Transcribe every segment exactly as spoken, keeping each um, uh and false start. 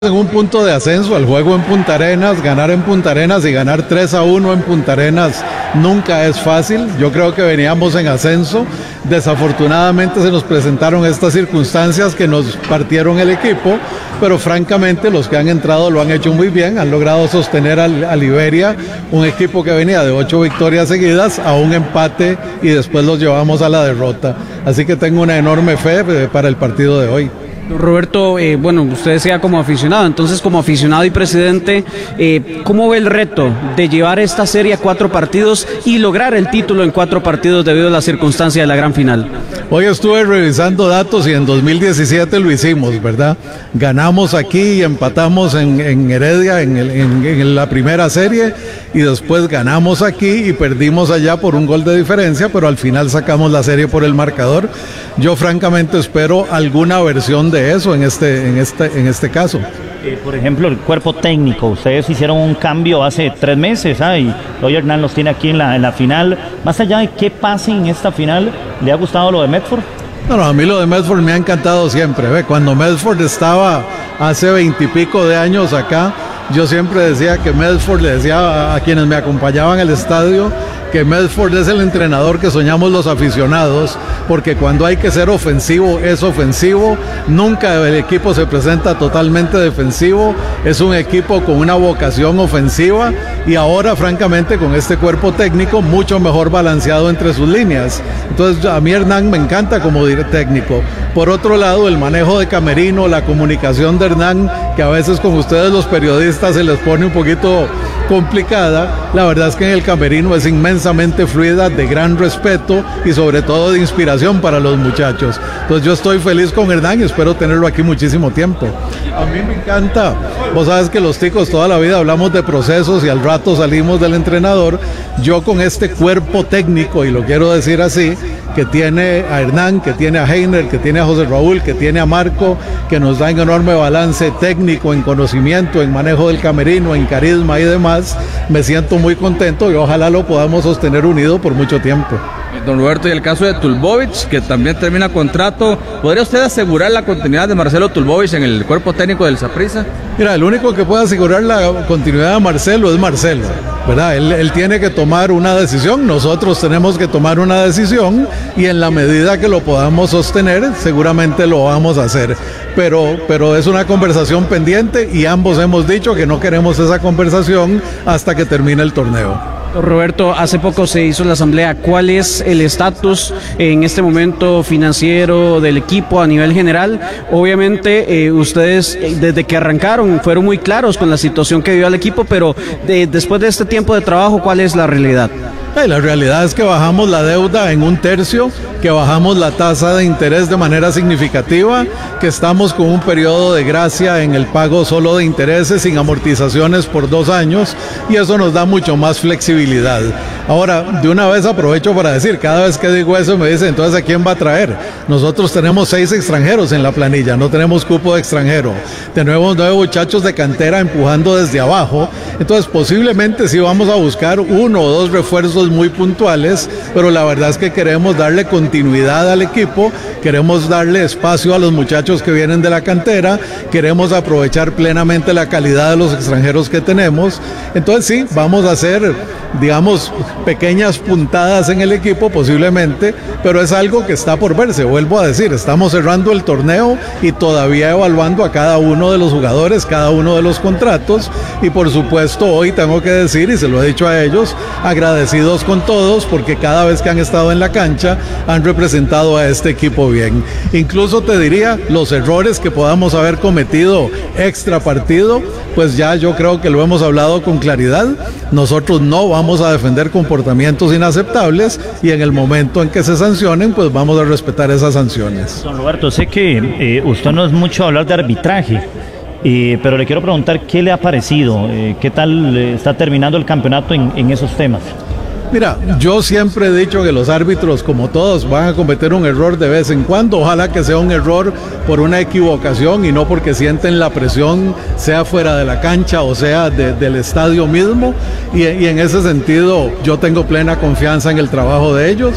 En un punto de ascenso, el juego en Punta Arenas, ganar en Punta Arenas y ganar tres a uno en Punta Arenas nunca es fácil. Yo creo que veníamos en ascenso, desafortunadamente se nos presentaron estas circunstancias que nos partieron el equipo, pero francamente los que han entrado lo han hecho muy bien, han logrado sostener al, a Liberia, un equipo que venía de ocho victorias seguidas a un empate y después los llevamos a la derrota, así que tengo una enorme fe para el partido de hoy. Roberto, eh, bueno, usted sea como aficionado, entonces como aficionado y presidente, eh, ¿cómo ve el reto de llevar esta serie a cuatro partidos y lograr el título en cuatro partidos debido a la circunstancia de la gran final? Hoy estuve revisando datos y en dos mil diecisiete lo hicimos, ¿verdad? Ganamos aquí y empatamos en, en Heredia en, el, en, en la primera serie y después ganamos aquí y perdimos allá por un gol de diferencia, pero al final sacamos la serie por el marcador. Yo francamente espero alguna versión de eso en este, en este, en este caso. Eh, por ejemplo, el cuerpo técnico, ustedes hicieron un cambio hace tres meses, ¿ah? Y Roger Hernán los tiene aquí en la, en la final. Más allá de qué pase en esta final, ¿le ha gustado lo de Medford? No, no, a mí lo de Medford me ha encantado siempre. ¿Ve? Cuando Medford estaba hace veintipico de años acá, yo siempre decía que Medford, le decía a, a quienes me acompañaban al estadio, que Medford es el entrenador que soñamos los aficionados, porque cuando hay que ser ofensivo, es ofensivo, nunca el equipo se presenta totalmente defensivo, es un equipo con una vocación ofensiva y ahora francamente con este cuerpo técnico mucho mejor balanceado entre sus líneas. Entonces a mí Hernán me encanta como técnico. Por otro lado, el manejo de camerino, la comunicación de Hernán, que a veces con ustedes los periodistas se les pone un poquito complicada, la verdad es que en el camerino es inmensamente fluida, de gran respeto y sobre todo de inspiración para los muchachos. Entonces yo estoy feliz con Hernán y espero tenerlo aquí muchísimo tiempo. A mí me encanta, vos sabes que los ticos toda la vida hablamos de procesos y al rato salimos del entrenador. Yo con este cuerpo técnico, y lo quiero decir así, que tiene a Hernán, que tiene a Heiner, que tiene a José Raúl, que tiene a Marco, que nos da un enorme balance técnico, en conocimiento, en manejo del camerino, en carisma y demás, me siento muy contento y ojalá lo podamos sostener unido por mucho tiempo. Don Roberto, y el caso de Tulbovic, que también termina contrato, ¿podría usted asegurar la continuidad de Marcelo Tulbovic en el cuerpo técnico del Saprissa? Mira, el único que puede asegurar la continuidad de Marcelo es Marcelo, ¿verdad? Él, él tiene que tomar una decisión, nosotros tenemos que tomar una decisión y en la medida que lo podamos sostener, seguramente lo vamos a hacer. Pero, pero es una conversación pendiente y ambos hemos dicho que no queremos esa conversación hasta que termine el torneo. Roberto, hace poco se hizo la asamblea. ¿Cuál es el estatus en este momento financiero del equipo a nivel general? Obviamente eh, ustedes eh, desde que arrancaron fueron muy claros con la situación que vivió el equipo, pero de, después de este tiempo de trabajo, ¿cuál es la realidad? Eh, la realidad es que bajamos la deuda en un tercio, que bajamos la tasa de interés de manera significativa, que estamos con un periodo de gracia en el pago solo de intereses sin amortizaciones por dos años y eso nos da mucho más flexibilidad. Ahora, de una vez aprovecho para decir, cada vez que digo eso me dicen, entonces ¿a quién va a traer? Nosotros tenemos seis extranjeros en la planilla, no tenemos cupo de extranjero, tenemos nueve muchachos de cantera empujando desde abajo, entonces posiblemente sí vamos a buscar uno o dos refuerzos muy puntuales, pero la verdad es que queremos darle continuidad al equipo, queremos darle espacio a los muchachos que vienen de la cantera, queremos aprovechar plenamente la calidad de los extranjeros que tenemos, entonces sí, vamos a hacer, digamos, pequeñas puntadas en el equipo posiblemente, pero es algo que está por verse, vuelvo a decir, estamos cerrando el torneo y todavía evaluando a cada uno de los jugadores, cada uno de los contratos y por supuesto hoy tengo que decir, y se lo he dicho a ellos, agradecidos con todos porque cada vez que han estado en la cancha han representado a este equipo bien. Incluso te diría, los errores que podamos haber cometido extra partido, pues ya yo creo que lo hemos hablado con claridad. Nosotros no vamos a defender comportamientos inaceptables y en el momento en que se sancionen, pues vamos a respetar esas sanciones. Don Roberto, sé que eh, usted no es mucho hablar de arbitraje, eh, pero le quiero preguntar qué le ha parecido, eh, qué tal eh, está terminando el campeonato en, en esos temas. Mira, yo siempre he dicho que los árbitros, como todos, van a cometer un error de vez en cuando. Ojalá que sea un error por una equivocación y no porque sienten la presión, sea fuera de la cancha o sea de, del estadio mismo. Y, y en ese sentido, yo tengo plena confianza en el trabajo de ellos.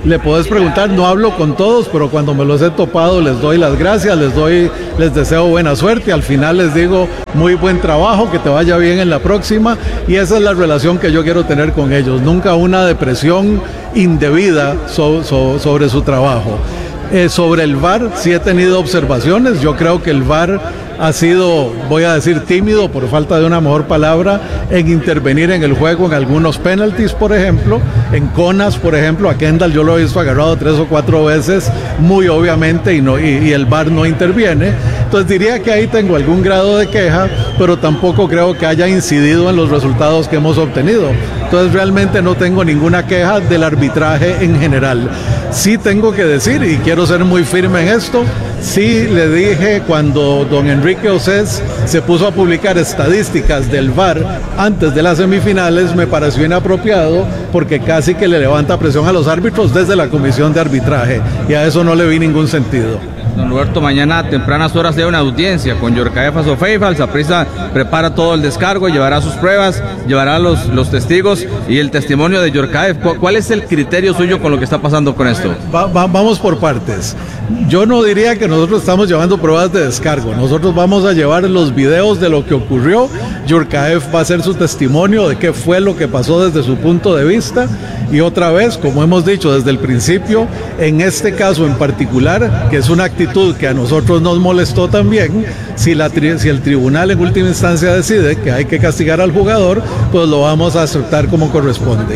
le podés preguntar, no hablo con todos, pero cuando me los he topado les doy las gracias, les doy, les deseo buena suerte, al final les digo muy buen trabajo, que te vaya bien en la próxima, y esa es la relación que yo quiero tener con ellos, nunca una depresión indebida so, so, sobre su trabajo. Eh, sobre el V A R sí he tenido observaciones, yo creo que el V A R ha sido, voy a decir tímido por falta de una mejor palabra, en intervenir en el juego en algunos penalties, por ejemplo, en conas, por ejemplo, a Kendall yo lo he visto agarrado tres o cuatro veces, muy obviamente, y, no, y, y el V A R no interviene. Entonces diría que ahí tengo algún grado de queja, pero tampoco creo que haya incidido en los resultados que hemos obtenido. Entonces realmente no tengo ninguna queja del arbitraje en general. Sí tengo que decir, y quiero ser muy firme en esto, sí le dije cuando don Enrique Océs se puso a publicar estadísticas del V A R antes de las semifinales, me pareció inapropiado porque casi que le levanta presión a los árbitros desde la comisión de arbitraje, y a eso no le vi ningún sentido. Don Roberto, mañana a tempranas horas hay una audiencia con Yorkaef Azofeifa. El Saprissa prepara todo el descargo, llevará sus pruebas, llevará los, los testigos y el testimonio de Yorkaef. ¿Cuál es el criterio suyo con lo que está pasando con esto? Va, va, vamos por partes. Yo no diría que nosotros estamos llevando pruebas de descargo. Nosotros vamos a llevar los videos de lo que ocurrió. Yorkaef va a hacer su testimonio de qué fue lo que pasó desde su punto de vista. Y otra vez, como hemos dicho desde el principio, en este caso en particular, que es una actitud que a nosotros nos molestó también, si, la, si el tribunal en última instancia decide que hay que castigar al jugador, pues lo vamos a aceptar como corresponde.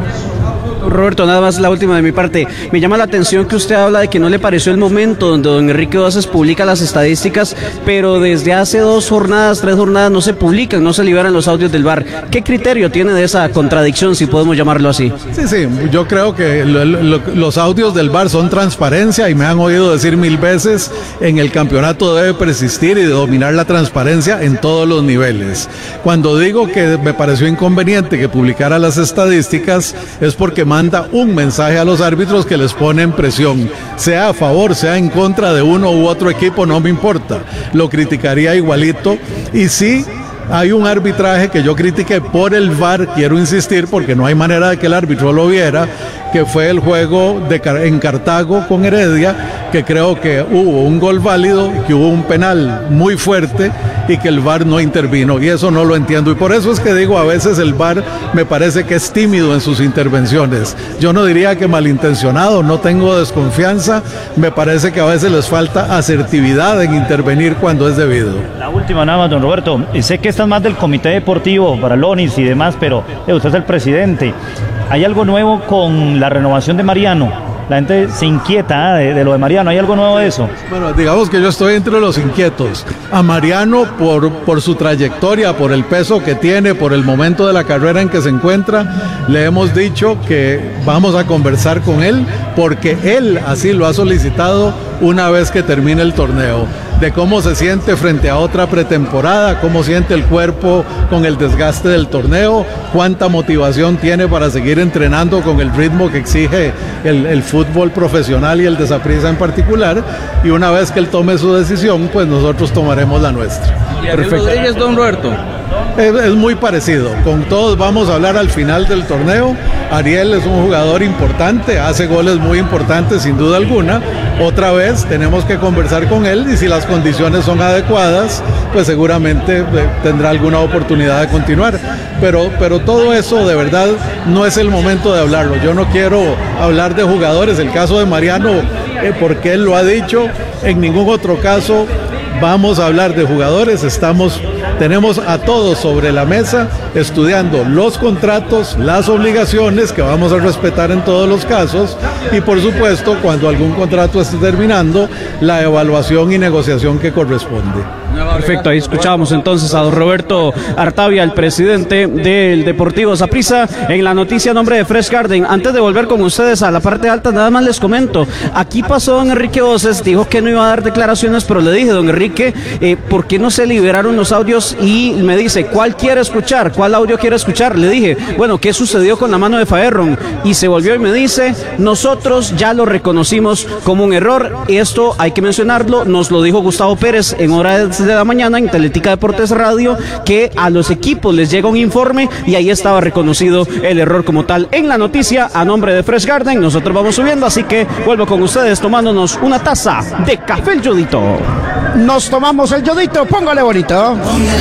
Roberto, nada más la última de mi parte. Me llama la atención que usted habla de que no le pareció el momento donde don Enrique Océs publica las estadísticas, pero desde hace dos jornadas, tres jornadas no se publican, no se liberan los audios del V A R. ¿Qué criterio tiene de esa contradicción, si podemos llamarlo así? Sí, sí, yo creo que lo, lo, los audios del V A R son transparencia, y me han oído decir mil veces, en el campeonato debe persistir y dominar la transparencia en todos los niveles. Cuando digo que me pareció inconveniente que publicara las estadísticas, es porque manda un mensaje a los árbitros que les ponen presión, sea a favor, sea en contra de uno u otro equipo, no me importa, lo criticaría igualito. Y sí, hay un arbitraje que yo critiqué por el V A R, quiero insistir, porque no hay manera de que el árbitro lo viera, que fue el juego de, en Cartago con Heredia, que creo que hubo un gol válido, que hubo un penal muy fuerte y que el V A R no intervino, y eso no lo entiendo, y por eso es que digo, a veces el V A R me parece que es tímido en sus intervenciones. Yo no diría que malintencionado, no tengo desconfianza, me parece que a veces les falta asertividad en intervenir cuando es debido. La última nada más, don Roberto, sé que estás más del comité deportivo para Lonis y demás, pero eh, usted es el presidente. ¿Hay algo nuevo con la renovación de Mariano? La gente se inquieta ¿eh? de, de lo de Mariano. ¿Hay algo nuevo de eso? Bueno, digamos que yo estoy entre los inquietos. A Mariano, por, por su trayectoria, por el peso que tiene, por el momento de la carrera en que se encuentra, le hemos dicho que vamos a conversar con él, porque él así lo ha solicitado una vez que termine el torneo, de cómo se siente frente a otra pretemporada, cómo siente el cuerpo con el desgaste del torneo, cuánta motivación tiene para seguir entrenando con el ritmo que exige el, el fútbol profesional y el de Saprissa en particular, y una vez que él tome su decisión, pues nosotros tomaremos la nuestra. ¿Y Ariel Rodríguez, don Roberto? Es, es muy parecido, con todos vamos a hablar al final del torneo. Ariel es un jugador importante, hace goles muy importantes sin duda alguna. Otra vez tenemos que conversar con él, y si las condiciones son adecuadas, pues seguramente tendrá alguna oportunidad de continuar. Pero, pero todo eso de verdad no es el momento de hablarlo. Yo no quiero hablar de jugadores. El caso de Mariano, eh, porque él lo ha dicho, en ningún otro caso vamos a hablar de jugadores. Estamos, tenemos a todos sobre la mesa estudiando los contratos, las obligaciones que vamos a respetar en todos los casos, y por supuesto cuando algún contrato esté terminando, la evaluación y negociación que corresponde. Perfecto, ahí escuchábamos entonces a don Roberto Artavia, el presidente del Deportivo Saprissa, en la noticia a nombre de Fresh Garden. Antes de volver con ustedes a la parte alta, nada más les comento, aquí pasó don Enrique Océs, dijo que no iba a dar declaraciones, pero le dije, don Enrique, eh, ¿por qué no se liberaron los audios? Y me dice, ¿cuál quiere escuchar? ¿Cuál audio quiere escuchar? Le dije, bueno, ¿qué sucedió con la mano de Faerron? Y se volvió y me dice, nosotros ya lo reconocimos como un error, esto hay que mencionarlo, nos lo dijo Gustavo Pérez en horas de la mañana en Teletica Deportes Radio que a los equipos les llega un informe y ahí estaba reconocido el error como tal. En la noticia, a nombre de Fresh Garden, nosotros vamos subiendo, así que vuelvo con ustedes tomándonos una taza de café El Yodito. Nos tomamos el Yodito, póngale bonito.